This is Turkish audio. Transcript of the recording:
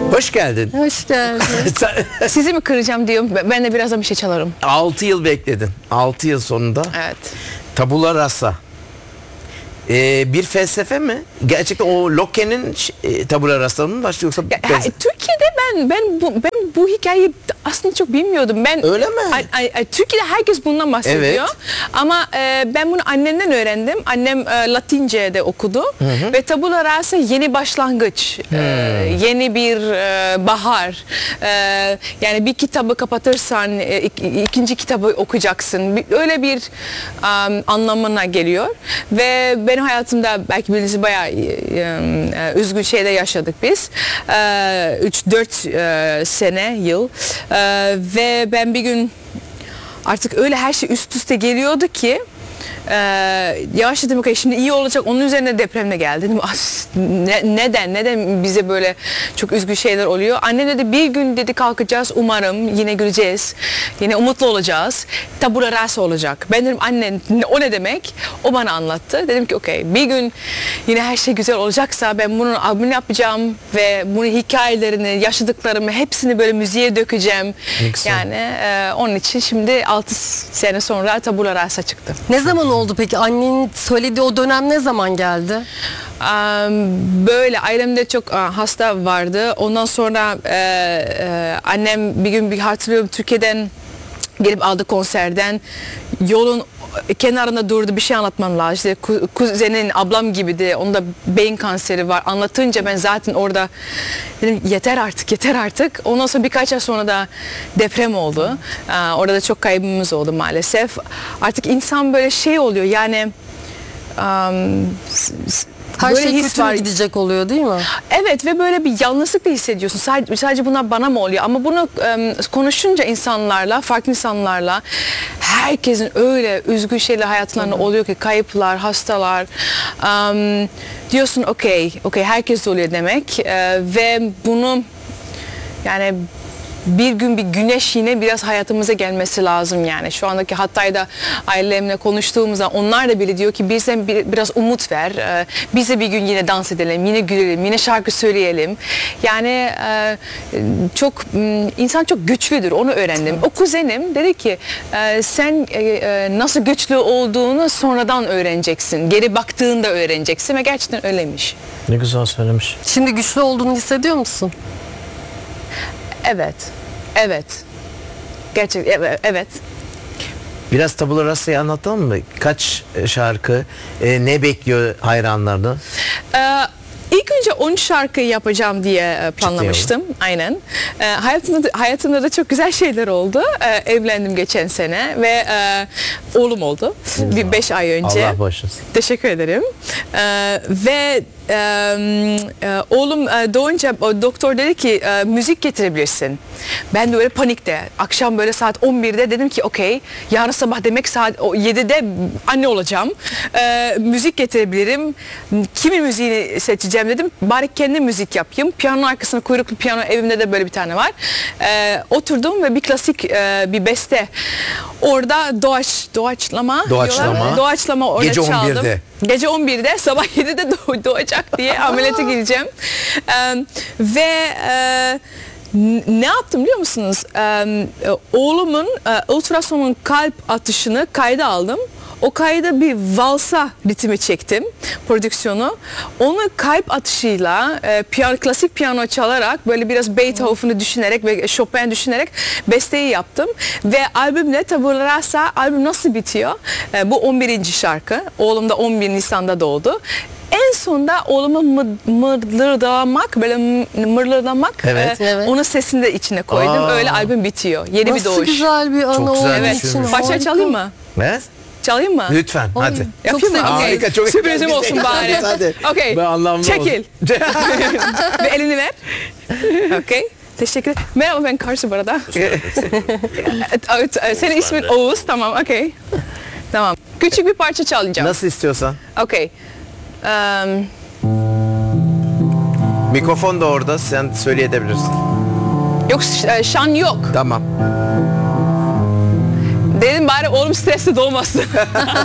Hoş geldin. Hoş geldin. Sizi mi kıracağım diyorum. Ben de birazdan bir şey çalarım. 6 yıl bekledin. 6 yıl sonunda. Evet. Tabula rasa. Bir felsefe mi? Gerçekten o Locke'nin tabula rasa'nın mı başlıyor yoksa? Türkiye'de ben bu hikayeyi aslında çok bilmiyordum. Öyle mi? Türkiye'de herkes bundan bahsediyor. Evet. Ama ben bunu annemden öğrendim. Annem Latince'de okudu. Ve tabula rasa yeni başlangıç. Yeni bir bahar. Yani bir kitabı kapatırsan ikinci kitabı okuyacaksın. Öyle bir anlamına geliyor. Ve benim hayatımda belki bildiğiniz bayağı üzgün şeyde yaşadık biz. 3-4 sene, yıl. Ve ben bir gün artık öyle her şey üst üste geliyordu ki yavaş dedim, okay, şimdi iyi olacak, onun üzerine depremle geldi. Dedim, neden bize böyle çok üzgün şeyler oluyor? Annem dedi bir gün dedi kalkacağız, umarım yine göreceğiz, yine umutlu olacağız, tabula rasa olacak. Ben dedim anne o ne demek? O bana anlattı. Dedim ki okay, bir gün yine her şey güzel olacaksa ben bunun albümünü yapacağım ve bunun hikayelerini, yaşadıklarımı hepsini böyle müziğe dökeceğim. Yani onun için şimdi 6 sene sonra tabula rasa çıktı. Ne zaman oldu peki? Annenin söylediği o dönem ne zaman geldi? Böyle ailemde çok hasta vardı. Ondan sonra annem bir gün hatırlıyorum Türkiye'den gelip aldı konserden. Yolun kenarında durdu, bir şey anlatmam lazım. İşte kuzenin, ablam gibiydi. Onda beyin kanseri var. Anlatınca ben zaten orada dedim yeter artık. Ondan sonra birkaç ay sonra da deprem oldu. Orada da çok kaybımız oldu maalesef. Artık insan böyle şey oluyor yani Her böyle şey kötü gidecek oluyor değil mi? Evet ve böyle bir yalnızlık da hissediyorsun. Sadece bunlar bana mı oluyor? Ama bunu konuşunca insanlarla, farklı insanlarla herkesin öyle üzgün şeyler hayatlarında oluyor ki kayıplar, hastalar. Diyorsun okey herkes oluyor demek. Ve bunu yani bir gün bir güneş yine biraz hayatımıza gelmesi lazım yani. Şu andaki Hatay'da ailemle konuştuğumuzda onlar da bile diyor ki bize biraz umut ver. Bize bir gün yine dans edelim, yine gülelim, yine şarkı söyleyelim. Yani çok insan çok güçlüdür, onu öğrendim. O kuzenim dedi ki sen nasıl güçlü olduğunu sonradan öğreneceksin. Geri baktığında öğreneceksin ve gerçekten öyleymiş. Ne güzel söylemiş. Şimdi güçlü olduğunu hissediyor musun? Evet. Gerçekten evet. Biraz tabula rasa'yı anlatalım mı? Kaç şarkı, ne bekliyor hayranlarını? İlk önce 10 şarkı yapacağım diye planlamıştım. Aynen. Hayatımda da çok güzel şeyler oldu. Evlendim geçen sene ve oğlum oldu. Bir 5 ay önce. Allah bağışlasın. Teşekkür ederim. Ve oğlum doğunca doktor dedi ki müzik getirebilirsin. Ben de böyle panikte. Akşam böyle saat 11'de dedim ki okey, yarın sabah demek saat 7'de anne olacağım. Müzik getirebilirim. Kimin müziğini seçeceğim dedim. Bari kendi müzik yapayım. Piyanonun arkasına kuyruklu piyano, evimde de böyle bir tane var. Oturdum ve bir klasik bir beste. Orada doğaçlama orada Gece çaldım. 11'de. Gece 11'de sabah 7'de doğacak diye ameliyata gireceğim. Ve ne yaptım biliyor musunuz? Oğlumun ultrasonun kalp atışını kayda aldım. O kayda bir valsa ritmi çektim, prodüksiyonu. Onu kalp atışıyla klasik piyano çalarak böyle biraz Beethoven'ı düşünerek ve Chopin düşünerek besteyi yaptım. Ve albümle tabula rasa, albüm nasıl bitiyor? Bu 11. şarkı. Oğlum da 11 Nisan'da doğdu. En sonunda oğlumu mırlamak, Evet. onun sesini de içine koydum. Öyle albüm bitiyor. Yeni bir doğuş. Nasıl güzel bir anı Çok güzel olduğu Evet. için. Parça çalayım mı? Ne? Çalayım mı? Lütfen hadi. Çok Yapayım mı? sevindim. Okay. Harika, çok Sürprizim güzel. olsun bari. Hadi. Okey. Ben anlamlı Çekil. Ve elini ver. Okey. Teşekkür ederim. Merhaba, ben Karsu bu arada. Senin ismin Oğuz. Tamam, okey. Tamam. Küçük bir parça çalacağım. Nasıl istiyorsan. Okey. Mikrofon da orada, sen söyleyebilirsin. Yok, şan yok. Tamam. Dedim bari oğlum stresli dolmasın.